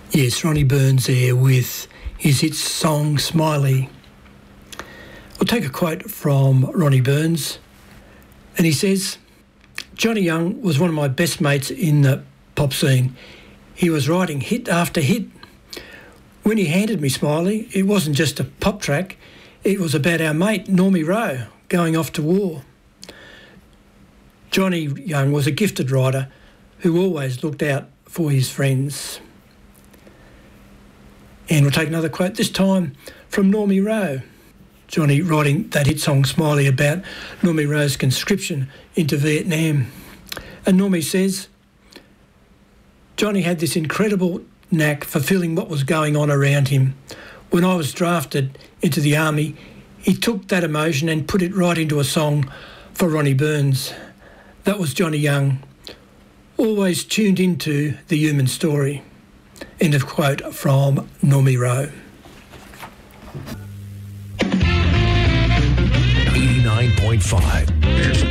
Yes, Ronnie Burns there with his hit song Smiley. We'll take a quote from Ronnie Burns, and he says, "Johnny Young was one of my best mates in the pop scene. He was writing hit after hit. When he handed me Smiley, it wasn't just a pop track, it was about our mate Normie Rowe going off to war." Johnny Young was a gifted writer who always looked out for his friends. And we'll take another quote, this time from Normie Rowe. Johnny writing that hit song Smiley about Normie Rowe's conscription into Vietnam. And Normie says, "Johnny had this incredible knack for feeling what was going on around him. When I was drafted into the army, he took that emotion and put it right into a song for Ronnie Burns. That was Johnny Young, always tuned into the human story." End of quote from Normie Rowe. 89.5.